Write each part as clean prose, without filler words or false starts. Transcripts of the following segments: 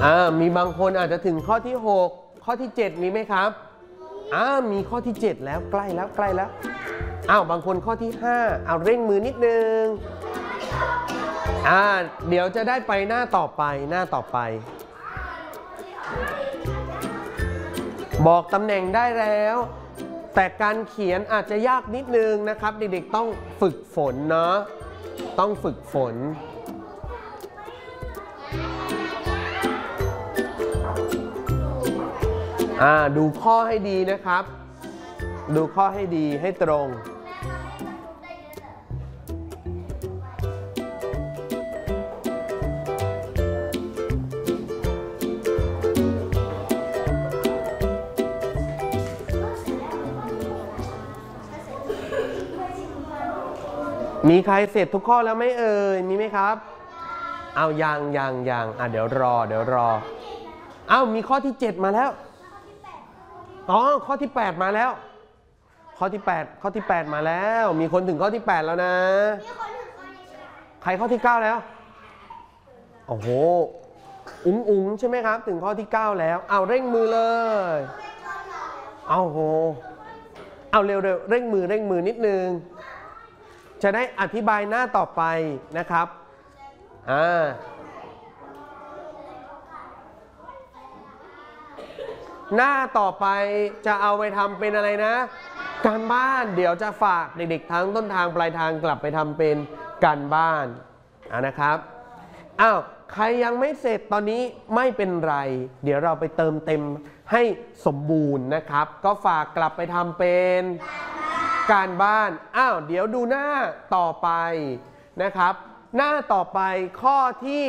มีบางคนอาจจะถึงข้อที่6ข้อที่7มีไหมครับมีข้อที่7แล้วใกล้แล้วบางคนข้อที่5เอาเร่งมือนิดนึงเดี๋ยวจะได้ไปหน้าต่อไปบอกตำแหน่งได้แล้วแต่การเขียนอาจจะยากนิดนึงนะครับเด็กๆต้องฝึกฝนเนาะต้องฝึกฝนดูข้อให้ดีนะครับดูข้อให้ดีให้ตรงมีใครเสร็จทุกข้อแล้วไหมเอ่ยมีไหมครับเอายังเดี๋ยวรอมีข้อที่7มาแล้วข้อที่8มาแล้วข้อที่8มาแล้วมีคนถึงข้อที่8แล้วนะใครข้อที่9แล้วโอ้โหอุ๋งใช่ไหมครับถึงข้อที่9แล้วเอาเร่งมือเลยเอาเร็วเร่งมือนิดนึงจะได้อธิบายหน้าต่อไปนะครับหน้าต่อไปจะเอาไปทำเป็นอะไรนะการบ้านเดี๋ยวจะฝากเด็กๆทั้งต้นทางปลายทางกลับไปทำเป็นการบ้านนะครับใครยังไม่เสร็จตอนนี้ไม่เป็นไรเดี๋ยวเราไปเติมเต็มให้สมบูรณ์นะครับก็ฝากกลับไปทำเป็นการบ้านเดี๋ยวดูหน้าต่อไปนะครับหน้าต่อไปข้อที่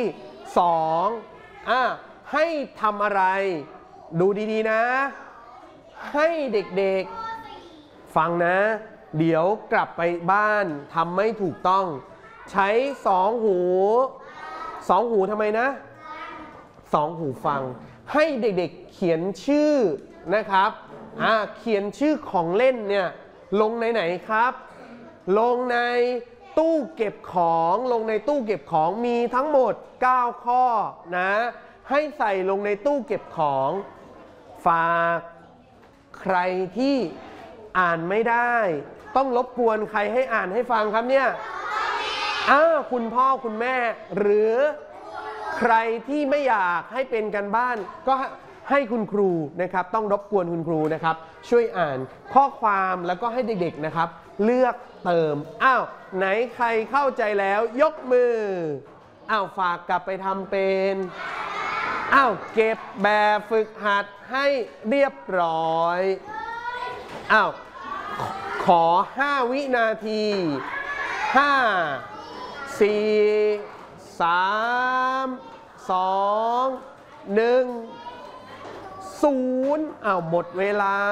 2ให้ทำอะไรดูดีๆนะให้เด็กๆฟังนะเดี๋ยวกลับไปบ้านทำไม่ถูกต้องใช้2 หูทำไมนะ2 หูฟังให้เด็กๆเขียนชื่อนะครับเขียนชื่อของเล่นเนี่ยลงในไหนครับลงในตู้เก็บของมีทั้งหมด9ข้อนะให้ใส่ลงในตู้เก็บของฝากใครที่อ่านไม่ได้ต้องรบกวนใครให้อ่านให้ฟังครับเนี่ยคุณพ่อคุณแม่หรือใครที่ไม่อยากให้เป็นการบ้านก็ให้คุณครูนะครับต้องรบกวนคุณครูนะครับช่วยอ่านข้อความแล้วก็ให้เด็กๆนะครับเลือกเติมไหนใครเข้าใจแล้วยกมือฝากกลับไปทำเป็นเก็บแบบฝึกหัดให้เรียบร้อยขอ5 วินาที5 4 3 2 1 0หมดเวลา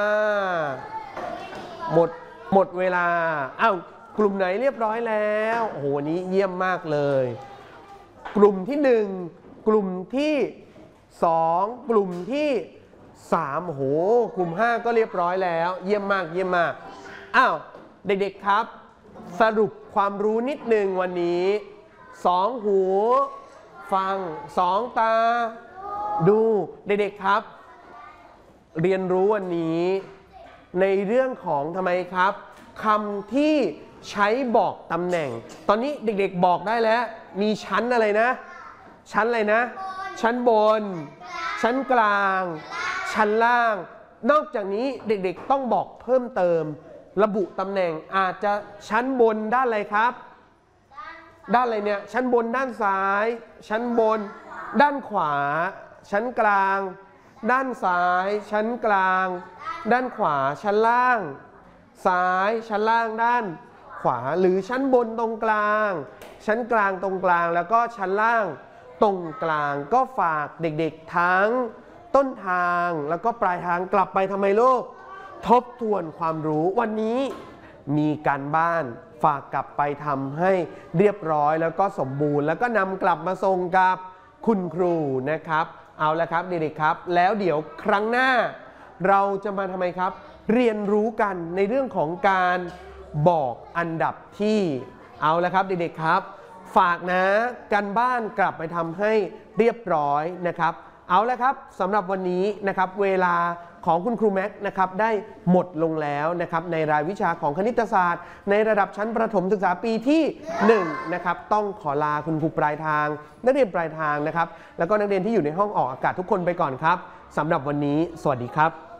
หมดเวลากลุ่มไหนเรียบร้อยแล้วโอ้โหนี้เยี่ยมมากเลยกลุ่มที่1กลุ่มที่2กลุ่มที่3โอ้โหกลุ่ม5ก็เรียบร้อยแล้วเยี่ยมมากเด็กๆครับสรุปความรู้นิดนึงวันนี้2 หูฟัง2 ตาดูเด็กๆครับเรียนรู้วันนี้ในเรื่องของทำไมครับคำที่ใช้บอกตำแหน่งตอนนี้เด็กๆบอกได้แล้วมีชั้นอะไรนะชั้นอะไรนะชั้นบนชั้นกลางชั้นล่างนอกจากนี้เด็กๆต้องบอกเพิ่มเติมระบุตำแหน่งอาจจะชั้นบนด้านอะไรครับด้านอะไรเนี่ยชั้นบนด้านซ้ายชั้นบนด้านขวาชั้นกลางด้านซ้ายชั้นกลางด้านขวาชั้นล่างซ้ายชั้นล่างด้านขวาหรือชั้นบนตรงกลางชั้นกลางตรงกลางแล้วก็ชั้นล่างตรงกลางก็ฝากเด็กๆทั้งต้นทางแล้วก็ปลายทางกลับไปทำไมลูกทบทวนความรู้วันนี้มีการบ้านฝากกลับไปทำให้เรียบร้อยแล้วก็สมบูรณ์แล้วก็นำกลับมาส่งกับคุณครูนะครับเอาละครับเด็กๆครับแล้วเดี๋ยวครั้งหน้าเราจะมาทำไมครับเรียนรู้กันในเรื่องของการบอกอันดับที่เอาละครับเด็กๆครับฝากนะการบ้านกลับไปทำให้เรียบร้อยนะครับเอาละครับสำหรับวันนี้นะครับเวลาของคุณครูแม็กซ์นะครับได้หมดลงแล้วนะครับในรายวิชาของคณิตศาสตร์ในระดับชั้นประถมศึกษาปีที่1นะครับต้องขอลาคุณครูปลายทางนักเรียนปลายทางนะครับแล้วก็นักเรียนที่อยู่ในห้องออกอากาศทุกคนไปก่อนครับสำหรับวันนี้สวัสดีครับ